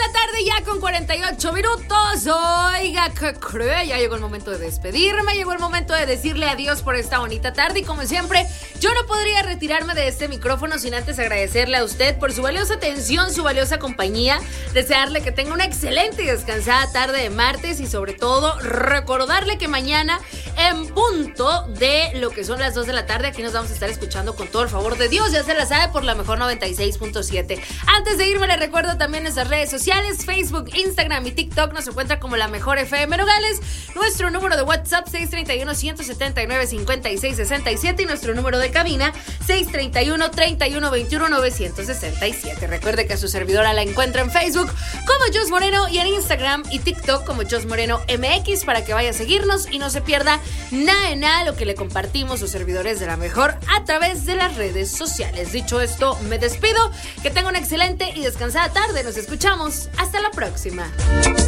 la tarde ya con 48 minutos. Oiga, ¿qué cree? Ya llegó el momento de despedirme, llegó el momento de decirle adiós por esta bonita tarde. Y como siempre, yo no podría retirarme de este micrófono sin antes agradecerle a usted por su valiosa atención, su valiosa compañía, desearle que tenga una excelente y descansada tarde de martes y sobre todo recordarle que mañana en punto de lo que son las 2 de la tarde aquí nos vamos a estar escuchando con todo el favor de Dios, ya se la sabe, por la mejor 96.7. Antes de irme, le recuerdo también nuestras redes sociales, Facebook, Instagram y TikTok nos encuentra como La Mejor FM Nogales, nuestro número de WhatsApp 631-179-5667 y nuestro número de cabina 631-3121-967. Recuerde que a su servidora la encuentra en Facebook como Jos Moreno y en Instagram y TikTok como Jos Moreno MX para que vaya a seguirnos y no se pierda nada de nada lo que le compartimos los servidores de La Mejor a través de las redes sociales. Dicho esto, me despido, que tenga una excelente y descansada tarde, nos escuchamos, hasta la próxima.